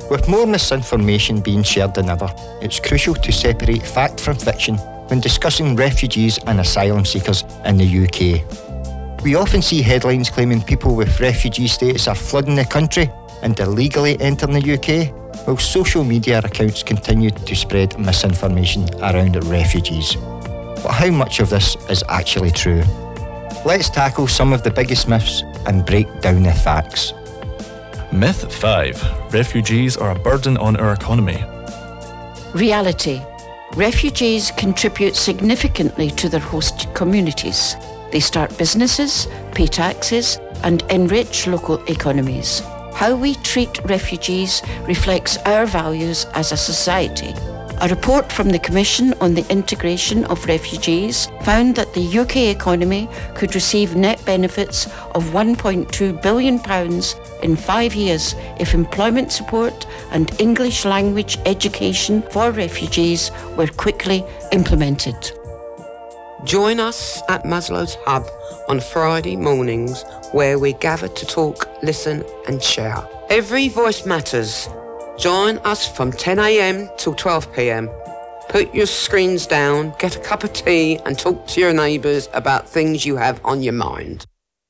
With more misinformation being shared than ever, it's crucial to separate fact from fiction when discussing refugees and asylum seekers in the UK. We often see headlines claiming people with refugee status are flooding the country and illegally entering the UK, while social media accounts continue to spread misinformation around refugees. But how much of this is actually true? Let's tackle some of the biggest myths and break down the facts. Myth 5. Refugees are a burden on our economy. Reality. Refugees contribute significantly to their host communities. They start businesses, pay taxes, and enrich local economies. How we treat refugees reflects our values as a society. A report from the Commission on the Integration of Refugees found that the UK economy could receive net benefits of £1.2 billion in 5 years if employment support and English language education for refugees were quickly implemented. Join us at Maslow's Hub on Friday mornings, where we gather to talk, listen and share. Every voice matters. Join us from 10 a.m. till 12 p.m. Put your screens down, get a cup of tea and talk to your neighbours about things you have on your mind.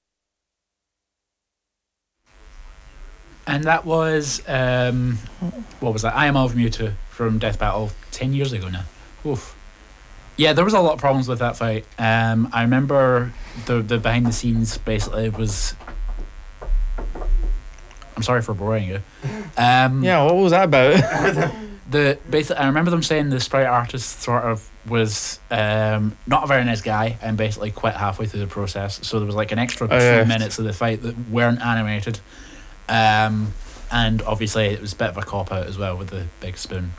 And that was, what was that? I Am Alvin Muta from Death Battle 10 years ago now. Oof. Yeah, there was a lot of problems with that fight. I remember the behind the scenes basically was... I'm sorry for boring you. Yeah, what was that about? I remember them saying the sprite artist sort of was not a very nice guy and basically quit halfway through the process. So there was like an extra 2 minutes of the fight that weren't animated. And obviously it was a bit of a cop out as well with the big spoon.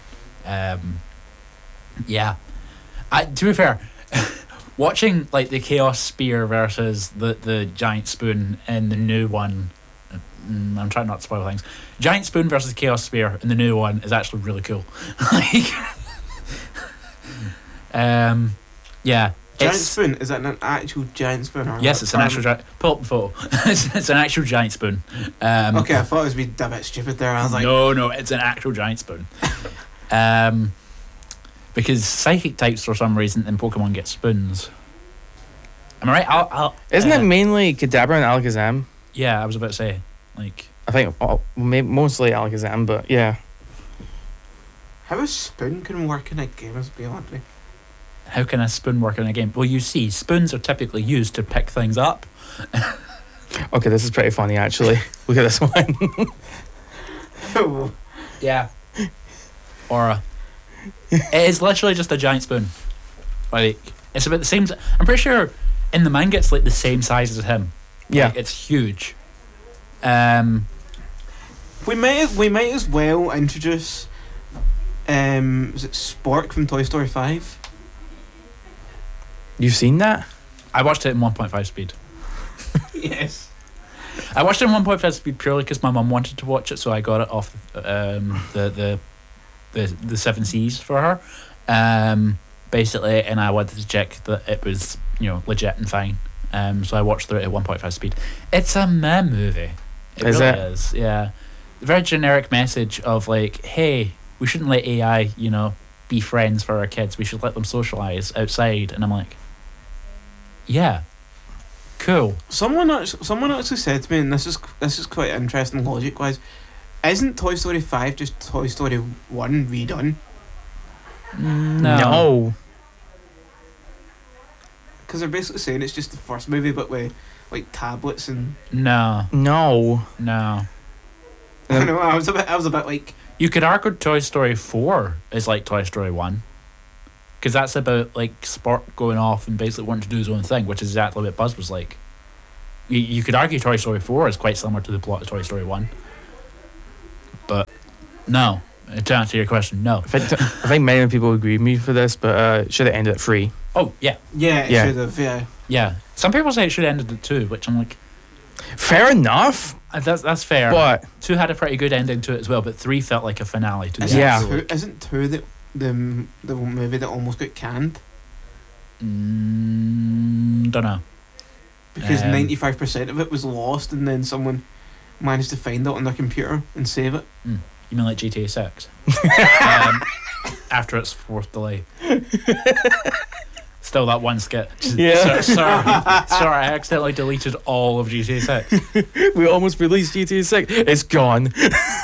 Yeah. To be fair, watching like the Chaos Spear versus the Giant Spoon in the new one, I'm trying not to spoil things. Giant Spoon versus Chaos Spear in the new one is actually really cool. Yeah. Giant spoon? Is that an actual giant spoon? Yes, it's an actual giant... Pull up the photo. It's an actual giant spoon. Okay, I thought it was being a bit stupid there. I was like... No, it's an actual giant spoon. Because psychic types, for some reason, in Pokemon get spoons. Am I right? Isn't it mainly Kadabra and Alakazam? Yeah, I was about to say. Like, I think mostly Alakazam, but yeah. How a spoon can work in a game is beyond me. How can a spoon work in a game? Well, you see, spoons are typically used to pick things up. Okay, this is pretty funny, actually. Look at this one. Yeah. Aura. It is literally just a giant spoon. Like, it's about the same... I'm pretty sure in the manga it's like the same size as him. Yeah. Like, it's huge. We might as well introduce... is it Spork from Toy Story 5? You've seen that? I watched it in 1.5 speed. Yes. I watched it in 1.5 speed purely because my mum wanted to watch it, so I got it off the 7 Cs for her, basically, and I wanted to check that it was, legit and fine. So I watched through it at 1.5 speed. It's a meh movie. It is really it? is, yeah. The very generic message of like, hey, we shouldn't let AI, be friends for our kids. We should let them socialise outside. And I'm like, yeah, cool. Someone actually said to me, and this is quite interesting logic wise. Isn't Toy Story 5 just Toy Story 1 redone? No. Because they're basically saying it's just the first movie, but with like tablets and. No. I know. I was a bit like. You could argue Toy Story 4 is like Toy Story 1. Because that's about like Sport going off and basically wanting to do his own thing, which is exactly what Buzz was like. You could argue Toy Story 4 is quite similar to the plot of Toy Story 1. But no, to answer your question, no. I think many people agree with me for this, but it should have ended at 3. Oh, yeah. Yeah, it should have, yeah. Yeah. Some people say it should have ended at 2, which I'm like... Fair enough. That's fair. But 2 had a pretty good ending to it as well, but 3 felt like a finale to the episode. Isn't 2 the movie that almost got canned? Don't know. Because 95% of it was lost, and then someone managed to find it on their computer and save it. You mean like GTA 6? After its 4th delay. Still that one skit. Yeah. Sorry, I accidentally deleted all of GTA 6. We almost released GTA 6. It's gone.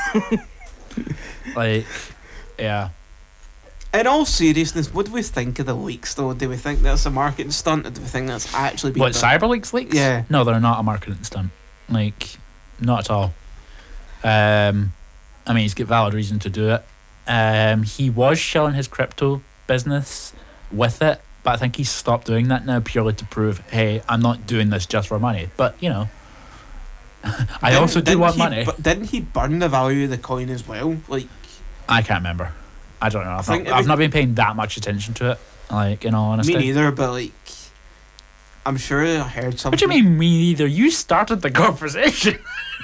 Like, yeah. In all seriousness, what do we think of the leaks though? Do we think that's a marketing stunt, or do we think that's actually being What, done? CyberLeaks leaks? Yeah. No, they're not a marketing stunt. Like, not at all. I mean, he's got valid reason to do it. He was showing his crypto business with it, but I think he's stopped doing that now purely to prove, hey, I'm not doing this just for money. But, you know, I also do want money. But didn't he burn the value of the coin as well? Like, I can't remember. I don't know. think I've not been paying that much attention to it, like, in all honesty. me neither, but like, I'm sure I heard something. What do you mean, me neither? You started the conversation.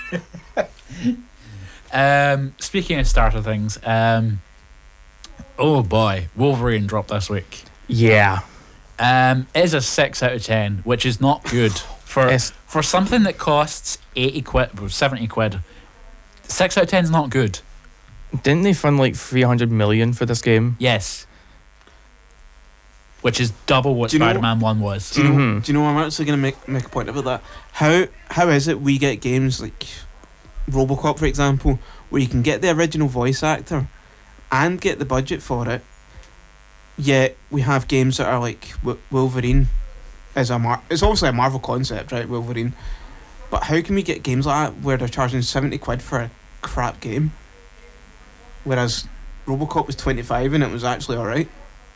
Speaking of starter things, oh boy, Wolverine dropped this week. Yeah. It is a 6 out of 10, which is not good for something that costs 80 quid, or 70 quid. 6 out of 10 is not good. Didn't they fund like 300 million for this game? Yes. Which is double what Do you know- Spider-Man 1 was. Do you know? I'm actually going to make a point about that. How is it we get games like RoboCop, for example, where you can get the original voice actor and get the budget for it, yet we have games that are like Wolverine is it's obviously a Marvel concept, right? Wolverine, but how can we get games like that where they're charging 70 quid for a crap game, whereas RoboCop was 25 and it was actually alright?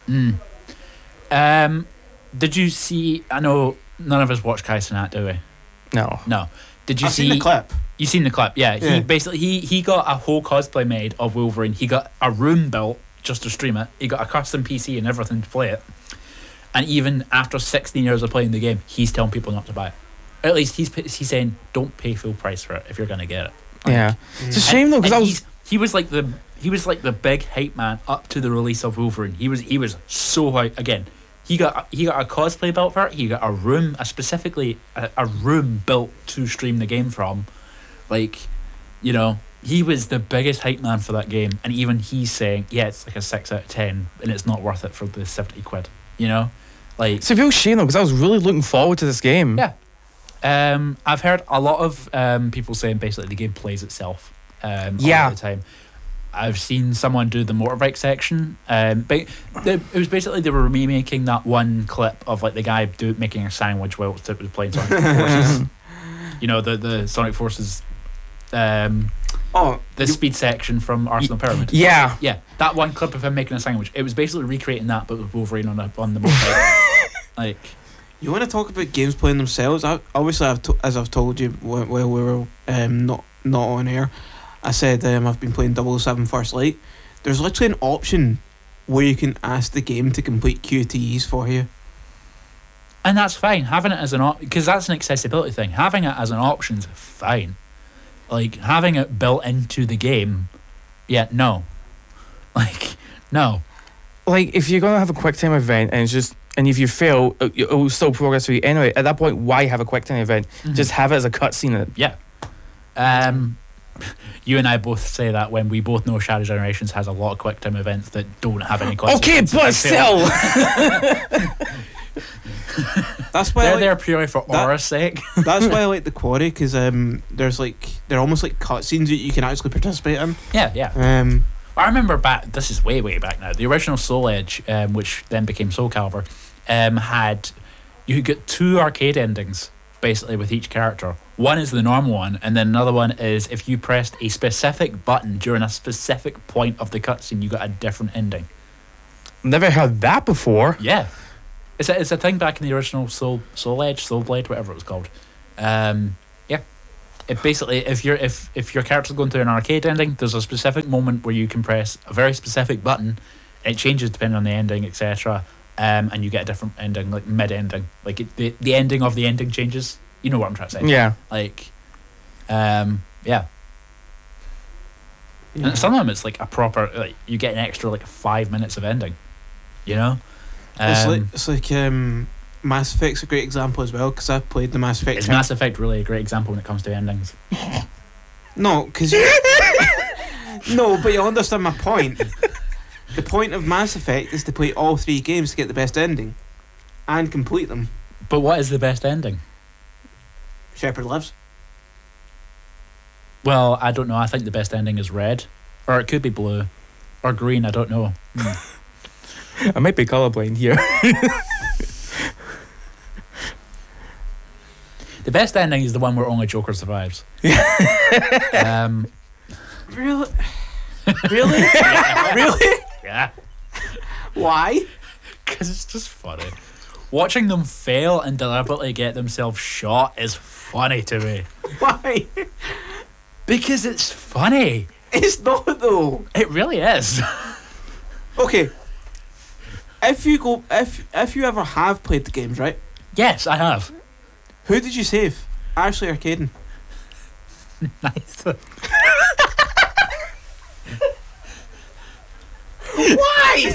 Did you see? I know none of us watch Kai Cenat, do we? No. Did you I've see seen the clip. You seen the clip? Yeah. Yeah. He basically he got a whole cosplay made of Wolverine. He got a room built just to stream it. He got a custom PC and everything to play it. And even after 16 years of playing the game, he's telling people not to buy it. Or at least he's saying, don't pay full price for it if you're gonna get it. Yeah. It's a shame though, because he was like the big hype man up to the release of Wolverine. He was so hype. Again, he got a cosplay built for it. He got a room, specifically a room built to stream the game from. Like, you know, he was the biggest hype man for that game, and even he's saying, yeah, it's like a 6 out of 10, and it's not worth it for the 70 quid. You know, like, it's a real shame though, because I was really looking forward to this game. Yeah. I've heard a lot of people saying basically the game plays itself. All the time. I've seen someone do the motorbike section. But it was basically they were remaking that one clip of like the guy making a sandwich while it was playing Sonic Forces. You know, the Sonic Forces. The speed section from Arsenal Pyramid. Yeah. Yeah, that one clip of him making a sandwich. It was basically recreating that, but with Wolverine on the motorbike. Like, you want to talk about games playing themselves? Obviously, as I've told you while we were not on air, I said I've been playing 007 First Light. There's literally an option where you can ask the game to complete QTEs for you. And that's fine. Having it as an option, because that's an accessibility thing. Having it as an option's fine. Like, having it built into the game, yeah, no. Like, no. Like, if you're going to have a quick time event and it's just, and if you fail, it will still progress for you anyway. At that point, why have a quick time event? Mm-hmm. Just have it as a cutscene. Yeah. You and I both say that when we both know Shadow Generations has a lot of quick time events that don't have any consequences. Okay, but still. That's why they're there purely for aura's sake. That's why I like the Quarry, because there's like, they're almost like cutscenes that you can actually participate in. Yeah. I remember back, this is way back now, the original Soul Edge, which then became Soul Calibur, you could get 2 arcade endings basically with each character. One is the normal one, and then another one is if you pressed a specific button during a specific point of the cutscene, you got a different ending. Never heard that before. Yeah. It's a thing back in the original Soul Edge, Soul Blade, whatever it was called. Yeah. It basically, if your character's going through an arcade ending, there's a specific moment where you can press a very specific button. It changes depending on the ending, etc. And you get a different ending, like mid-ending. Like the ending of the ending changes. You know what I'm trying to say? Yeah. Like, yeah. And some of them it's like a proper, like, you get an extra like 5 minutes of ending. You know. It's like Mass Effect's a great example as well, because I've played the Mass Effect. Is Mass Effect really a great example when it comes to endings? No, because No, but you'll understand my point. The point of Mass Effect is to play all 3 games to get the best ending. And complete them. But what is the best ending? Shepard lives. Well, I don't know. I think the best ending is red. Or it could be blue. Or green, I don't know. I might be colorblind here. The best ending is the one where only Joker survives. Really? Really? Really? Yeah. Why? Because it's just funny. Watching them fail and deliberately get themselves shot is funny to me. Why? Because it's funny. It's not though. It really is. Okay. If you ever have played the games, right? Yes, I have. Who did you save? Ashley or Caden? Nice. Why?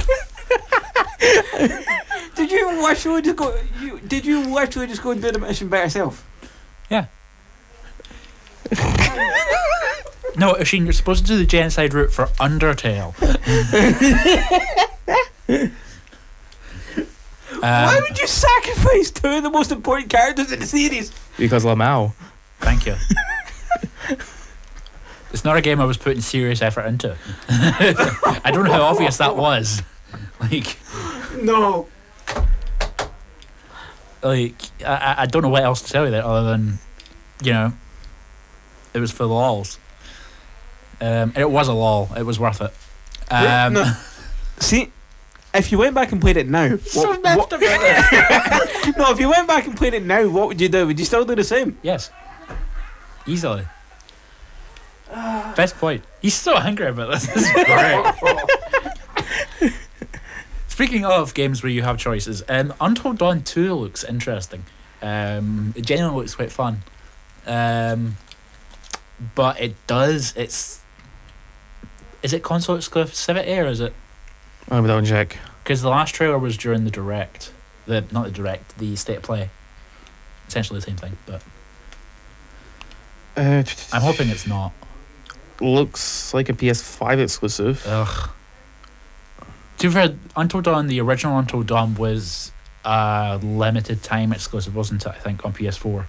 Did you literally just go? Did you literally just go and do the mission by yourself? Yeah. No, Oisin, you're supposed to do the genocide route for Undertale. Why would you sacrifice 2 of the most important characters in the series? Because Lamau. Thank you. It's not a game I was putting serious effort into. I don't know how obvious that was. No. I don't know what else to tell you there other than, it was for the lols. It was a lol. It was worth it. No. See, if you went back and played it now, if you went back and played it now, what would you do? Would you still do the same? Yes. Easily. Best point. He's so angry about this. This is great. Speaking of games where you have choices, Until Dawn 2 looks interesting. It genuinely looks quite fun. But is it console exclusivity or is it? I'm going to check. Because the last trailer was during the State of Play. Essentially the same thing, but I'm hoping it's not. Looks like a PS5 exclusive. Ugh. To be fair, Until Dawn, the original Until Dawn was a limited time exclusive, wasn't it? I think on PS4.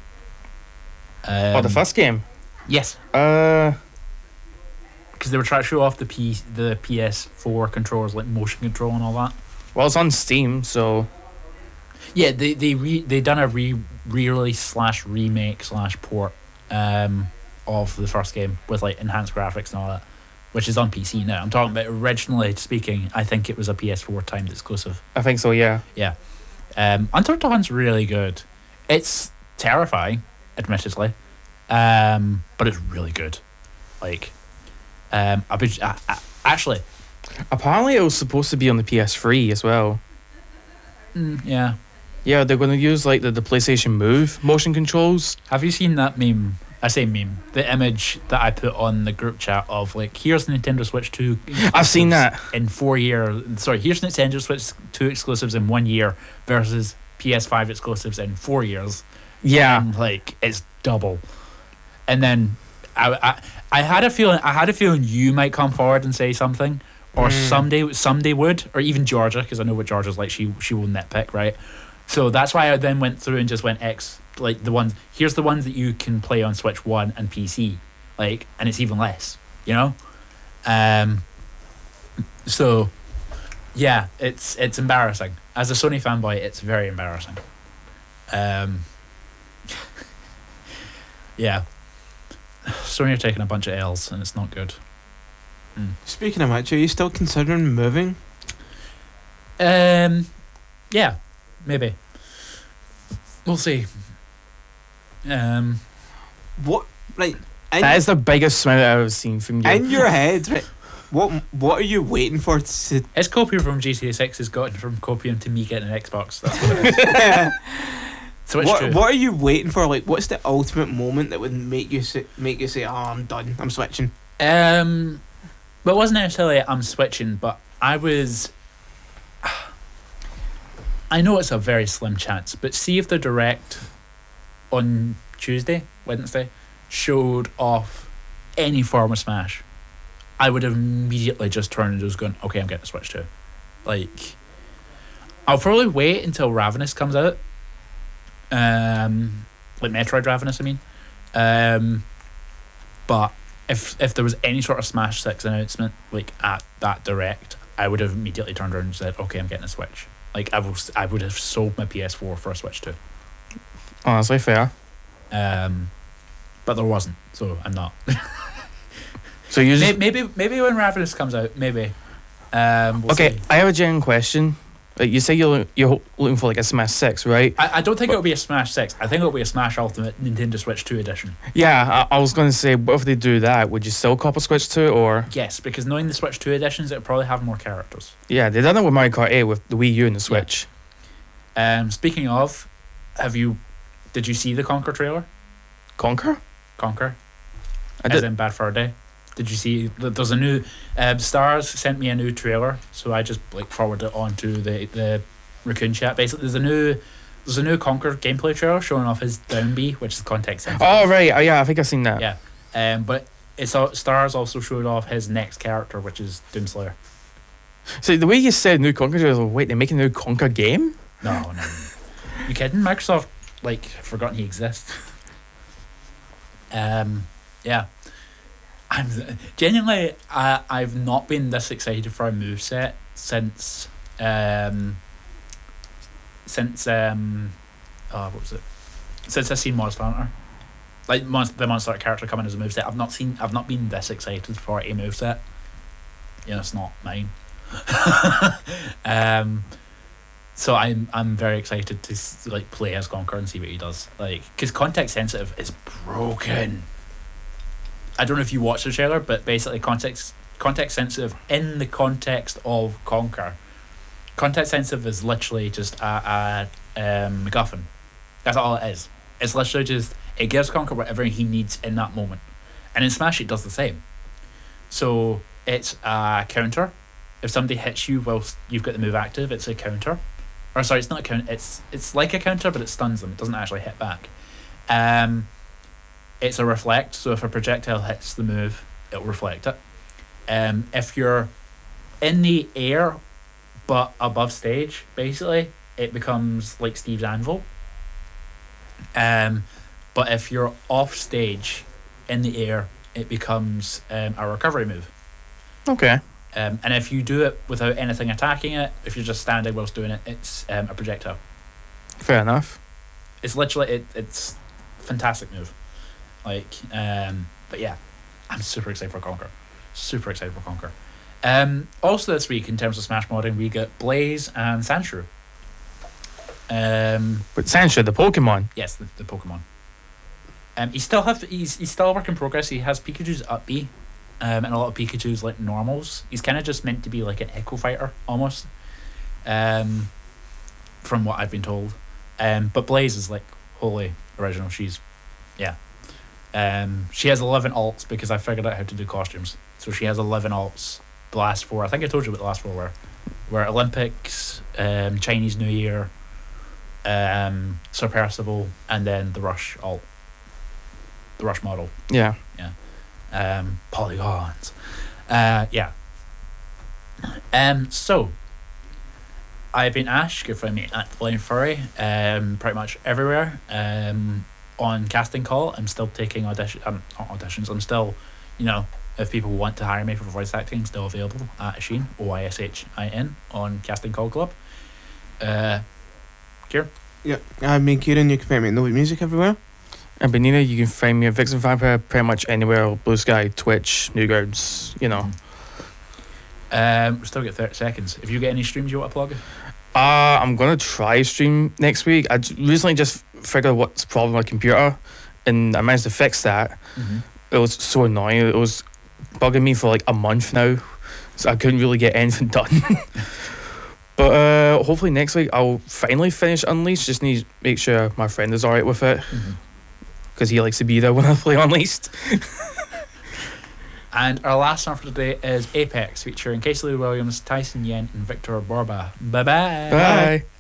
The first game? Yes. Uh, Because they were trying to show off the PS4 controllers, like motion control and all that. well, it's on Steam, so Yeah, they done a re-release / remake / port of the first game with like enhanced graphics and all that, which is on PC now. I'm talking about originally speaking. I think it was a PS4 timed exclusive. I think so. Yeah. Yeah. Until Dawn's really good. It's terrifying, admittedly, but it's really good. Like, actually, Apparently, it was supposed to be on the PS3 as well. yeah. Yeah, they're going to use like the PlayStation Move motion controls. Have you seen that meme? I say meme. The image that I put on the group chat of like, here's Nintendo Switch 2. I've seen that. In 4 years. Sorry, here's Nintendo Switch 2 exclusives in 1 year versus PS5 exclusives in 4 years. Yeah. And, like, it's double. And then I had a feeling you might come forward and say something, or someday would, or even Georgia, because I know what Georgia's like. She will nitpick, right? So that's why I then went through and just went like the ones. Here's the ones that you can play on Switch 1 and PC, like, and it's even less, you know. So yeah, it's embarrassing. As a Sony fanboy, it's very embarrassing. Yeah, Sony are taking a bunch of L's and it's not good. Speaking of which, are you still considering moving? Yeah, maybe. We'll see. What, like, That is the biggest smile I've ever seen from you. in your head, right? What are you waiting for to It's Copium from GTA 6 has gotten from Copium to me getting an Xbox. That's what it is. Switch 2. what are you waiting for? Like, what's the ultimate moment that would make you say, "Oh, I'm done. I'm switching." Well, it wasn't necessarily I'm switching, but I know it's a very slim chance, but see if the Direct on Wednesday, showed off any form of Smash. I would have immediately just turned and just going, okay, I'm getting the Switch 2. Like, I'll probably wait until Ravenous comes out. Like Metroid Ravenous, I mean. But if there was any sort of Smash 6 announcement, like, at that direct, I would have immediately turned around and said, okay, I'm getting a Switch. Like, I would have sold my PS4 for a Switch 2. Honestly, fair. But there wasn't, so I'm not. So you just maybe when Ravenous comes out, maybe. We'll okay. see. I have a genuine question. Like, you say you're looking for like a Smash 6, right? I don't think it'll be a Smash 6. I think it'll be a Smash Ultimate Nintendo Switch 2 edition. Yeah, I was going to say, what if they do that? Would you still cop a Switch 2 or? Yes, because knowing the Switch 2 editions, it'll probably have more characters. Yeah, they done it with Mario Kart 8 with the Wii U and the Switch. Speaking of, did you see the Conker trailer? Conker? Conker? I As did. in Bad Fur Day. Did you see? There's a new Stars sent me a new trailer, so I just like forwarded it on to the Raccoon chat. Basically, there's a new Conker gameplay trailer showing off his down B, which is context sensitive. Oh right, yeah, I think I've seen that. Yeah, but Stars also showed off his next character, which is Doomslayer. So the way you said new Conker, I was like, wait, they're making a new Conker game? No. You kidding? Microsoft like forgotten he exists. Yeah. I'm genuinely I've not been this excited for a moveset since what was it? Since I seen Monster Hunter. Like the Monster Hunter character coming as a moveset. I've not been this excited for a moveset. You know, it's not mine. So I'm very excited to like play as Conker and see what he does. Like, because context sensitive is broken. I don't know if you watched the trailer, but basically context sensitive in the context of Conker. Context sensitive is literally just a MacGuffin. That's all it is. It's literally just, it gives Conker whatever he needs in that moment. And in Smash it does the same. So it's a counter. If somebody hits you whilst you've got the move active, it's a counter. Or sorry, it's not a counter. It's like a counter, but it stuns them. It doesn't actually hit back. It's a reflect, so if a projectile hits the move, it'll reflect it. If you're in the air but above stage, basically, it becomes like Steve's Anvil. But if you're off stage in the air, it becomes a recovery move. Okay. And if you do it without anything attacking it, if you're just standing whilst doing it, it's a projectile. Fair enough. It's literally it's fantastic move. Like, but yeah, I'm super excited for Conker. Also this week in terms of Smash modding, we get Blaze and Sandshrew. But Sandshrew, the Pokemon. Yes, the Pokemon. He's still a work in progress. He has Pikachu's up B, and a lot of Pikachu's like normals. He's kind of just meant to be like an Echo Fighter almost, from what I've been told. But Blaze is like wholly original. She has 11 alts because I figured out how to do costumes. So she has 11 alts. The last 4, I think I told you what the last 4 were Olympics, Chinese New Year, Sir Percival, and then the Rush alt. The Rush model. Yeah. Polygons. So I've been asked if I meet at Blind Furry pretty much everywhere. On casting call, I'm still taking auditions. I'm still, if people want to hire me for voice acting, I'm still available at Oishin, OISHIN, on Casting Call Club. Kieran? Yeah, I'm being Kieran. You can find me at Note Music everywhere. And Benina, you can find me at Vixen Vampire pretty much anywhere. Blue Sky, Twitch, Newgrounds, We still get 30 seconds. If you get any streams you want to plug? I'm gonna try stream next week. I recently just figured out what's the problem with my computer, and I managed to fix that. Mm-hmm. It was so annoying. It was bugging me for like a month now, so I couldn't really get anything done. But hopefully next week I'll finally finish Unleashed. Just need to make sure my friend is alright with it, because he likes to be there when I play Unleashed. And our last song for today is Apex, featuring Casey Lee Williams, Tyson Yen, and Victor Borba. Bye-bye. Bye.